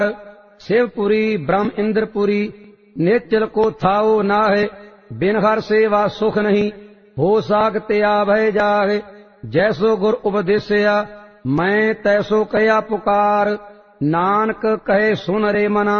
शिवपुरी ब्रह्म इंद्रपुरी नेचल को थाओ नाहे। बिन हर सेवा सुख नहीं, हो सागते भय जाहे। जैसो गुर उपदेशया मैं तैसो कया पुकार। नानक कहे सुन रे मना,